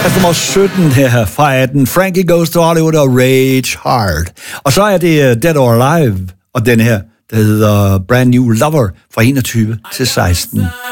Altså nummer 17 her fra 18. Frankie Goes to Hollywood og Rage Hard. Og så er det Dead or Alive, og den her, der hedder Brand New Lover fra 21 til 16.